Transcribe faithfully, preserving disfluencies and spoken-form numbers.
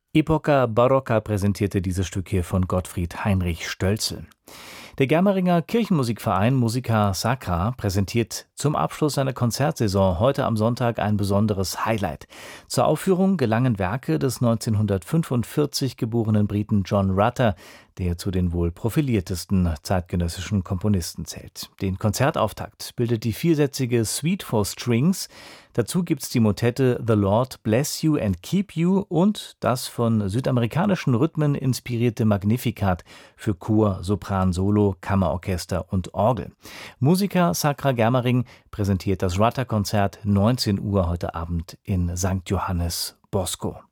Epoca Barocca präsentierte dieses Stück hier von Gottfried Heinrich Stölzel. Der Germeringer Kirchenmusikverein Musica Sacra präsentiert zum Abschluss seiner Konzertsaison heute am Sonntag ein besonderes Highlight. Zur Aufführung gelangen Werke des neunzehnhundertfünfundvierzig geborenen Briten John Rutter, der zu den wohl profiliertesten zeitgenössischen Komponisten zählt. Den Konzertauftakt bildet die viersätzige Suite for Strings. Dazu gibt's die Motette The Lord Bless You and Keep You und das von südamerikanischen Rhythmen inspirierte Magnificat für Chor, Sopran, Solo, Kammerorchester und Orgel. Musica Sacra Germering präsentiert das Rutter-Konzert neunzehn Uhr heute Abend in Sankt Johannes Bosco.